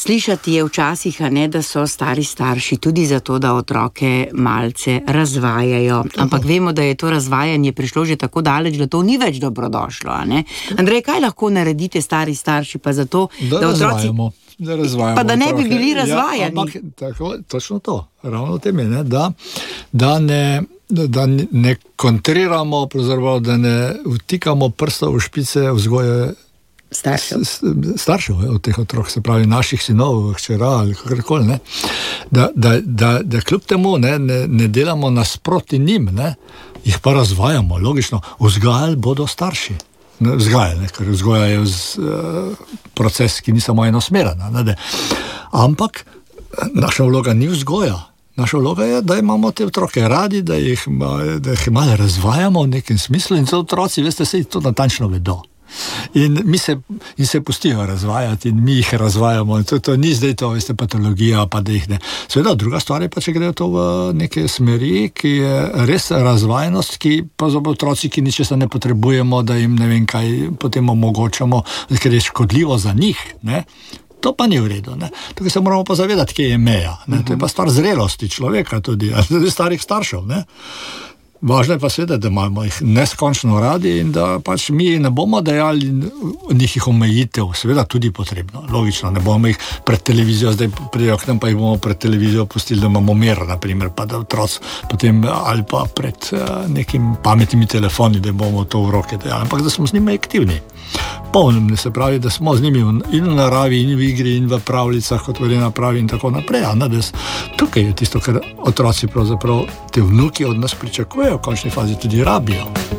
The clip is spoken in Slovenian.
Slišati je včasih, da so stari starši tudi zato, da otroke malce razvajajo. Ampak vemo, da je to razvajanje prišlo že tako daleč, da to ni več dobrodošlo. Andrej, kaj lahko naredite stari starši pa zato, da otroci... Da razvajamo. Pa da ne bi bili razvajani. Ja, ampak, tako, točno to, ravno tem je, da ne kontriramo, da ne vtikamo prsta v špice vzgoje staršev od teh otrok, se pravi naših sinov, hčera ali kakorkoli, ne? Da kljub temu ne delamo nasproti njim, ne? Jih pa razvajamo, logično, vzgajali bodo starši. Vzgajali, ker vzgoja je proces, ki ni samo enosmeren. Ampak naša vloga ni vzgoja. Naša vloga je, da imamo te otroke radi, da jih malo razvajamo v nekem smislu in so otroci, veste, se to natančno vedo. In se pustijo razvajati in mi jih razvajamo. In to ni zdaj to, veste, patologija, pa da jih ne. Seveda, druga stvar je pa, če grejo to v neke smeri, ki je res razvajenost, ki pa za otroci, ki ničesa ne potrebujemo, da jim ne vem kaj potem omogočamo, ker je škodljivo za njih, ne? To pa ni v redu. Ne? Tukaj se moramo pa zavedati, kje je meja. Ne? To je pa stvar zrelosti človeka tudi, tudi starih staršev. Ne? Važno je pa seveda, da imamo jih neskončno radi in da pač mi ne bomo dejali nekih omejitev, seveda tudi potrebno, logično, ne bomo jih pred televizijo, zdaj pridejo k nam, pa jih bomo pred televizijo pustili, da imamo mir, naprimer, pa da otroci potem, ali pa pred nekim pametnimi telefoni, da bomo to v roke dejali, ampak da smo z njimi aktivni. Polnim, se pravi, da smo z njimi in v naravi, in v igri, in v pravljicah, kot Verena pravi, in tako naprej. Tukaj je tisto, kar otroci pravzaprav te vnuki od nas pričakujejo, v končni fazi tudi rabijo.